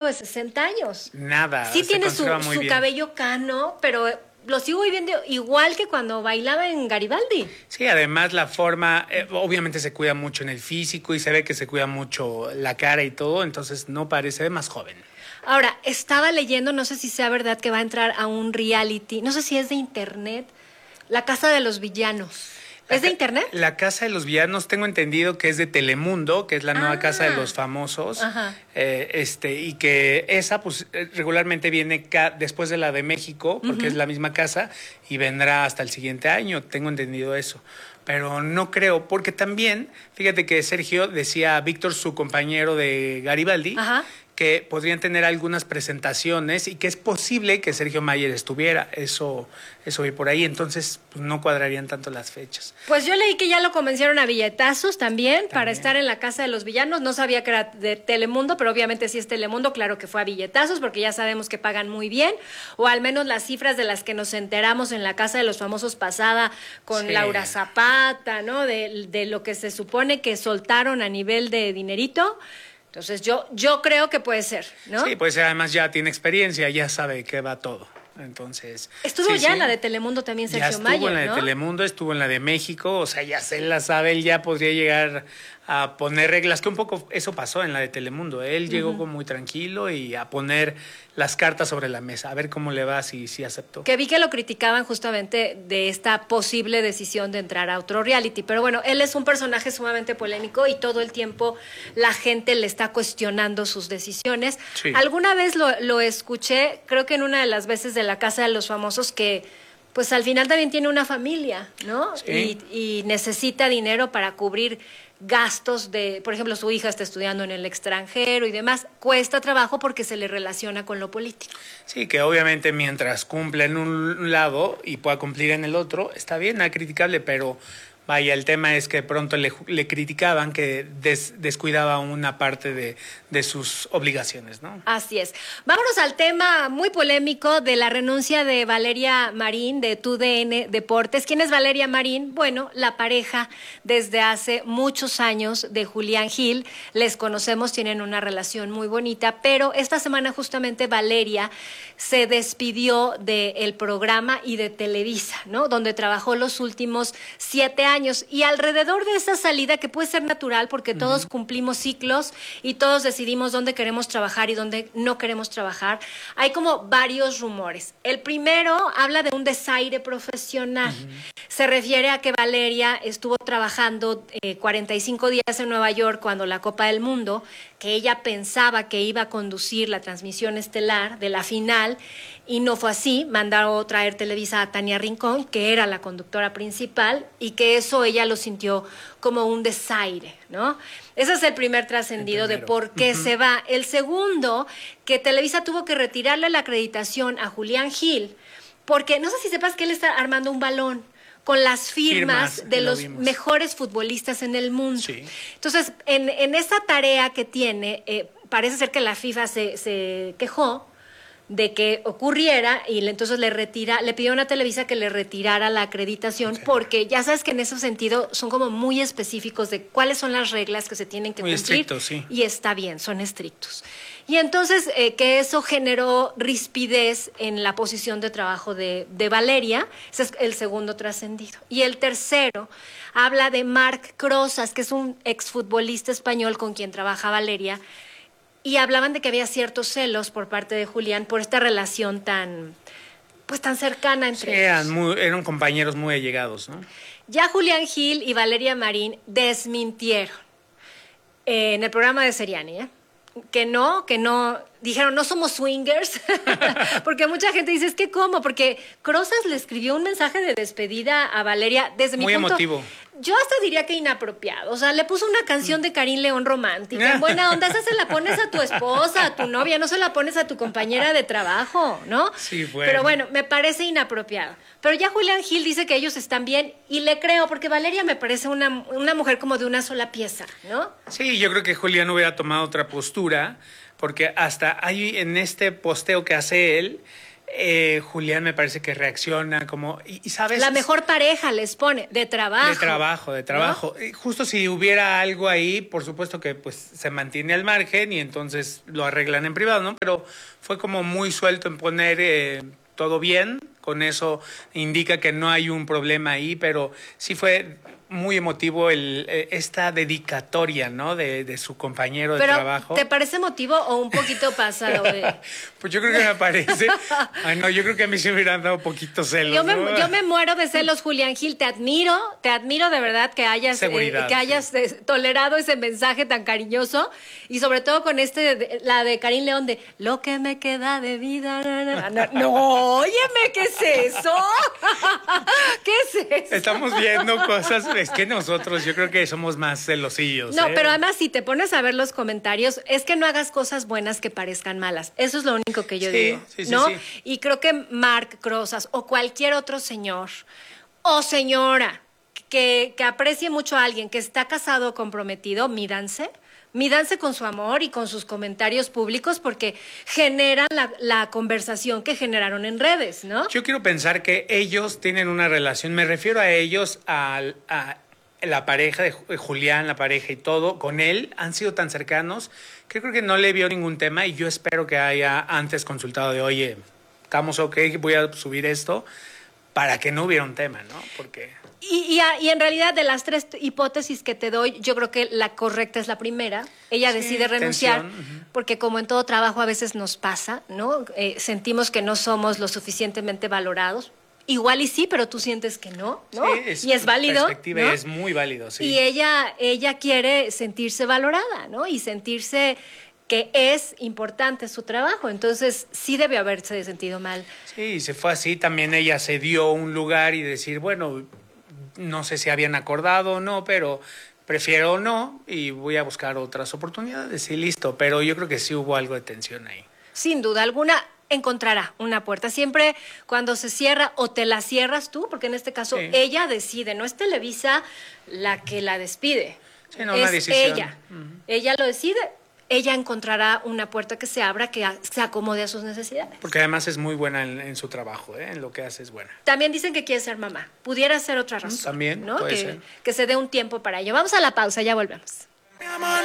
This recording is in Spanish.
de 60 años. Nada, Sí se tiene conserva muy su bien. cabello cano, pero lo sigo viendo igual que cuando bailaba en Garibaldi. Sí, además la forma, obviamente se cuida mucho en el físico y se ve que se cuida mucho la cara y todo, entonces no parece más joven. Ahora, estaba leyendo, no sé si sea verdad, que va a entrar a un reality, no sé si es de internet, La Casa de los Villanos. ¿Es de internet? La Casa de los Villanos, tengo entendido que es de Telemundo, que es la nueva Casa de los Famosos. Ajá. Y que esa, pues, regularmente viene después de la de México, porque es la misma casa, y vendrá hasta el siguiente año. Tengo entendido eso. Pero no creo, porque también, fíjate que Sergio decía a Víctor, su compañero de Garibaldi, Ajá. que podrían tener algunas presentaciones y que es posible que Sergio Mayer estuviera. Eso vi por ahí, entonces pues, no cuadrarían tanto las fechas. Pues yo leí que ya lo convencieron a billetazos también para estar en la Casa de los Villanos. No sabía que era de Telemundo, pero obviamente sí es Telemundo, claro que fue a billetazos, porque ya sabemos que pagan muy bien, o al menos las cifras de las que nos enteramos en la Casa de los Famosos pasada con Sí. Laura Zapata, ¿no? De lo que se supone que soltaron a nivel de dinerito. Entonces yo creo que puede ser, ¿no? Sí, pues además ya tiene experiencia, ya sabe de qué va todo. Entonces. Estuvo sí, ya sí. en la de Telemundo también Ya Sergio estuvo Mayer, en la de ¿no? Telemundo, estuvo en la de México, o sea, ya se la sabe, él ya podría llegar a poner reglas, que un poco eso pasó en la de Telemundo. Él llegó como muy tranquilo y a poner las cartas sobre la mesa, a ver cómo le va, si aceptó. Que vi que lo criticaban justamente de esta posible decisión de entrar a otro reality. Pero bueno, él es un personaje sumamente polémico y todo el tiempo la gente le está cuestionando sus decisiones. Sí. Alguna vez lo escuché, creo que en una de las veces de la Casa de los Famosos, que pues al final también tiene una familia, ¿no? Sí. Y necesita dinero para cubrir gastos de, por ejemplo, su hija está estudiando en el extranjero y demás. Cuesta trabajo porque se le relaciona con lo político. Sí, que obviamente mientras cumpla en un lado y pueda cumplir en el otro, está bien, nada criticable, pero vaya, el tema es que de pronto le criticaban que descuidaba una parte de sus obligaciones, ¿no? Así es. Vámonos al tema muy polémico de la renuncia de Valeria Marín de TUDN Deportes. ¿Quién es Valeria Marín? Bueno, la pareja desde hace muchos años de Julián Gil. Les conocemos, tienen una relación muy bonita, pero esta semana justamente Valeria se despidió del programa y de Televisa, ¿no? Donde trabajó los últimos 7 años. Y alrededor de esa salida, que puede ser natural porque todos cumplimos ciclos y todos decidimos dónde queremos trabajar y dónde no queremos trabajar, hay como varios rumores. El primero habla de un desaire profesional. Se refiere a que Valeria estuvo trabajando 45 días en Nueva York cuando la Copa del Mundo, que ella pensaba que iba a conducir la transmisión estelar de la final y no fue así. Mandaron traer Televisa a Tania Rincón, que era la conductora principal, y que eso ella lo sintió como un desaire, ¿no? Ese es el primer trascendido de por qué se va. El segundo, que Televisa tuvo que retirarle la acreditación a Julián Gil, porque no sé si sepas que él está armando un balón con las firmas de los mejores futbolistas en el mundo. Sí. Entonces, en esa tarea que tiene, parece ser que la FIFA se quejó de que ocurriera y entonces le pidió a una Televisa que le retirara la acreditación, porque ya sabes que en ese sentido son como muy específicos de cuáles son las reglas que se tienen que muy cumplir. Estrictos, sí. Y está bien, son estrictos. Y entonces que eso generó rispidez en la posición de trabajo de Valeria. Ese es el segundo trascendido. Y el tercero habla de Marc Crozas, que es un exfutbolista español con quien trabaja Valeria, y hablaban de que había ciertos celos por parte de Julián por esta relación tan cercana entre ellos. Eran compañeros muy allegados, ¿no? Ya Julián Gil y Valeria Marín desmintieron en el programa de Seriani, que no, dijeron no somos swingers, porque mucha gente dice, es que ¿cómo? Porque Crozas le escribió un mensaje de despedida a Valeria desde mi muy punto. Emotivo. Yo hasta diría que inapropiado. O sea, le puso una canción de Karim León romántica. En buena onda, esa se la pones a tu esposa, a tu novia, no se la pones a tu compañera de trabajo, ¿no? Sí, bueno. Pero bueno, me parece inapropiado. Pero ya Julián Gil dice que ellos están bien y le creo, porque Valeria me parece una mujer como de una sola pieza, ¿no? Sí, yo creo que Julián hubiera tomado otra postura, porque hasta ahí en este posteo que hace él, Julián me parece que reacciona como, y sabes... La mejor pareja les pone, de trabajo. De trabajo. ¿No? Justo si hubiera algo ahí, por supuesto que pues se mantiene al margen y entonces lo arreglan en privado, ¿no? Pero fue como muy suelto en poner todo bien, con eso indica que no hay un problema ahí, pero sí fue muy emotivo esta dedicatoria, ¿no? De su compañero de trabajo. ¿Te parece emotivo o un poquito pasado? Pues yo creo que me parece. Ay, no, yo creo que a mí se me hubieran dado poquito celos. Yo me muero de celos, Julián Gil. Te admiro de verdad que hayas tolerado ese mensaje tan cariñoso y sobre todo con la de Karim León de lo que me queda de vida. No, óyeme, ¿qué es eso? ¿Qué es eso? Estamos viendo cosas. Es que nosotros, yo creo que somos más celosillos. No, pero además, si te pones a ver los comentarios, es que no hagas cosas buenas que parezcan malas. Eso es lo único que yo digo. ¿No? Sí. Y creo que Marc Crozas o cualquier otro señor o señora que aprecie mucho a alguien que está casado o comprometido, mídanse con su amor y con sus comentarios públicos porque generan la conversación que generaron en redes, ¿no? Yo quiero pensar que ellos tienen una relación, me refiero a ellos, a la pareja de Julián, la pareja y todo, con él, han sido tan cercanos que creo que no le vio ningún tema y yo espero que haya antes consultado de, oye, estamos ok, voy a subir esto, para que no hubiera un tema, ¿no? Porque... Y en realidad, de las tres hipótesis que te doy, yo creo que la correcta es la primera. Ella decide renunciar, porque como en todo trabajo a veces nos pasa, ¿no? Sentimos que no somos lo suficientemente valorados. Igual y sí, pero tú sientes que no, ¿no? Sí, y es válido, perspectiva, ¿no? Es muy válido, sí. Y ella quiere sentirse valorada, ¿no? Y sentirse que es importante su trabajo. Entonces, sí debe haberse sentido mal. Sí, se fue así. También ella se dio un lugar y decir, bueno... No sé si habían acordado o no, pero prefiero no y voy a buscar otras oportunidades y listo. Pero yo creo que sí hubo algo de tensión ahí. Sin duda alguna encontrará una puerta. Siempre cuando se cierra o te la cierras tú, porque en este caso ella decide, no es Televisa la que la despide. Sí, no, es ella. Ella lo decide. Ella encontrará una puerta que se abra, que se acomode a sus necesidades. Porque además es muy buena en su trabajo, en lo que hace es buena. También dicen que quiere ser mamá. Pudiera ser otra razón. También, ¿no? puede ser. Que se dé un tiempo para ello. Vamos a la pausa, ya volvemos.